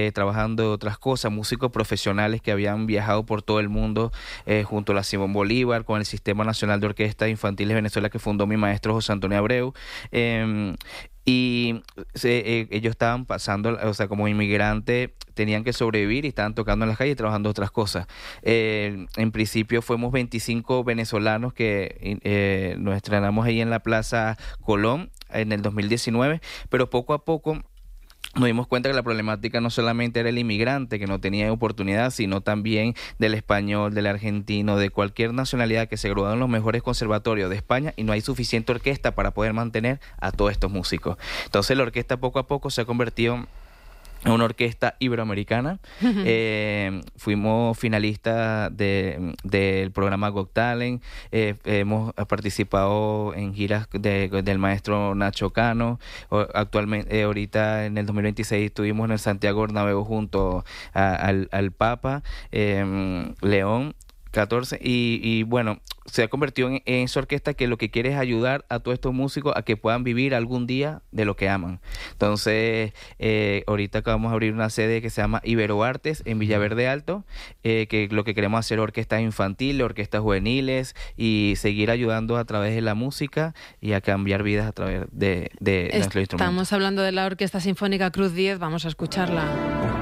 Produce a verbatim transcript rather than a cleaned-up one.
eh, trabajando en otras cosas, músicos profesionales que habían viajado por todo el mundo eh, junto a la Simón Bolívar, con el Sistema Nacional de Orquestas Infantiles de Venezuela que fundó mi maestro José Antonio Abreu. Eh, y se, eh, ellos estaban pasando, o sea, como inmigrantes tenían que sobrevivir y estaban tocando en las calles y trabajando otras cosas. Eh, en principio fuimos veinticinco venezolanos que eh, nos estrenamos ahí en la Plaza Colón en el dos mil diecinueve, pero poco a poco nos dimos cuenta que la problemática no solamente era el inmigrante que no tenía oportunidad, sino también del español, del argentino, de cualquier nacionalidad que se graduó en los mejores conservatorios de España y no hay suficiente orquesta para poder mantener a todos estos músicos. Entonces la orquesta poco a poco se ha convertido en una orquesta iberoamericana. Uh-huh. Eh, fuimos finalistas de, del programa Got Talent, eh, hemos participado en giras de, del maestro Nacho Cano. Actualmente, eh, ahorita en el dos mil veintiséis estuvimos en el Santiago Bernabéu junto a, al, al Papa eh, León catorce y, y bueno, se ha convertido en, en esa orquesta que lo que quiere es ayudar a todos estos músicos a que puedan vivir algún día de lo que aman. Entonces, eh, ahorita acabamos de abrir una sede que se llama Iberoartes en Villaverde Alto, eh, que lo que queremos hacer orquestas infantiles, orquestas juveniles y seguir ayudando a través de la música y a cambiar vidas a través de, de nuestro instrumento. Estamos hablando de la Orquesta Sinfónica Cruz diez, vamos a escucharla.